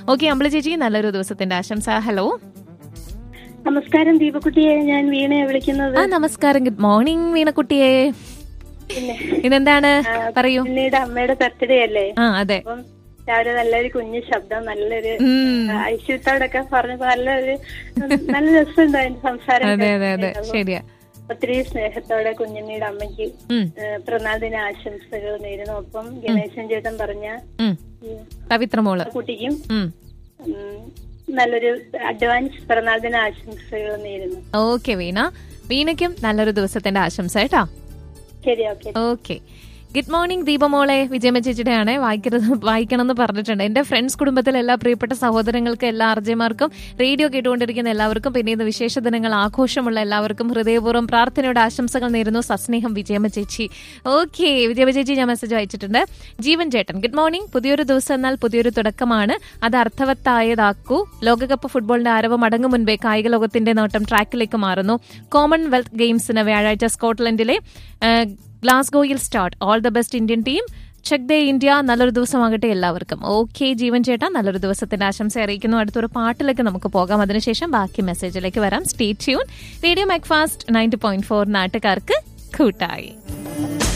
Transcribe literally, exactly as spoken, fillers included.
Okay, അമ്പിളി ചേച്ചി നല്ലൊരു ദിവസത്തിന്റെ ആശംസ. ഹലോ, നമസ്കാരം ദീപക്കുട്ടിയെ, ഞാൻ വീണയെ വിളിക്കുന്നത്. ആ നമസ്കാരം, ഗുഡ് മോർണിംഗ് വീണക്കുട്ടിയെ. ഇതെന്താണ് പറയൂ. പിന്നീട് അമ്മയുടെ ബർത്ത്ഡേ അല്ലേ? ആ അതെ. അപ്പം രാവിലെ നല്ലൊരു കുഞ്ഞു ശബ്ദം, നല്ലൊരു ഐശ്വര്യത്തോടൊക്കെ പറഞ്ഞപ്പോ നല്ലൊരു നല്ല രസമുണ്ടായിരുന്നു സംസാരം. അതെ അതെ അതെ, ശരിയാ. ഒത്തിരി സ്നേഹത്തോടെ കുഞ്ഞുണ്ണിയുടെ അമ്മയ്ക്ക് പിറന്നാൾ ദിന ആശംസകൾ നേരുന്നു. ഒപ്പം ഗണേശൻ ചേട്ടൻ പറഞ്ഞ പവിത്രമോള് കുട്ടിക്കും നല്ലൊരു അഡ്വാൻസ് പിറന്നാൾ ദിന ആശംസകൾ നേരുന്നു. ഓക്കെ വീണ, വീണയ്ക്കും നല്ലൊരു ദിവസത്തിന്റെ ആശംസ കേട്ടോ. ശരി, okay okay. Good morning ദീപമോളെ, Vijayamma ചേച്ചിയുടെ ആണ്. വായിക്കരുത് വായിക്കണം എന്ന് പറഞ്ഞിട്ടുണ്ട്. എന്റെ ഫ്രണ്ട്സ് കുടുംബത്തിലെ എല്ലാ പ്രിയപ്പെട്ട സഹോദരങ്ങൾക്ക്, എല്ലാ അർജയമാർക്കും, റേഡിയോ കേട്ടുകൊണ്ടിരിക്കുന്ന എല്ലാവർക്കും, പിന്നെ ഇന്ന് വിശേഷ ദിനങ്ങൾ ആഘോഷമുള്ള എല്ലാവർക്കും ഹൃദയപൂർവ്വം പ്രാർത്ഥനയുടെ ആശംസകൾ നേരുന്നു. സസ്നേഹം വിജയമ്മ ചേച്ചി. ഓക്കെ വിജയമ്മ ചേച്ചി, ഞാൻ മെസ്സേജ് അയച്ചിട്ടുണ്ട്. ജീവൻ ചേട്ടൻ ഗുഡ് മോർണിംഗ്. പുതിയൊരു ദിവസം എന്നാൽ പുതിയൊരു തുടക്കമാണ്, അത് അർത്ഥവത്തായതാക്കൂ. ലോകകപ്പ് ഫുട്ബോളിന്റെ ആരവം അടങ്ങും മുൻപേ കായിക ലോകത്തിന്റെ നോട്ടം ട്രാക്കിലേക്ക് മാറുന്നു. കോമൺവെൽത്ത് ഗെയിംസിന് വ്യാഴാഴ്ച സ്കോട്ട്ലൻഡിലെ ഗ്ലാസ്ഗോയിൽ start. All the best Indian team. Check they India. നല്ലൊരു ദിവസമാകട്ടെ എല്ലാവർക്കും. ഓക്കെ ജീവൻ ചേട്ടാ, നല്ലൊരു ദിവസത്തിന്റെ ആശംസ അറിയിക്കുന്നു. അടുത്തൊരു പാട്ടിലേക്ക് നമുക്ക് പോകാം. അതിനുശേഷം ബാക്കി മെസ്സേജിലേക്ക് വരാം. Stay tune. Radio Macfast ninety point four നാട്ടുകാർക്ക് കൂട്ടായി.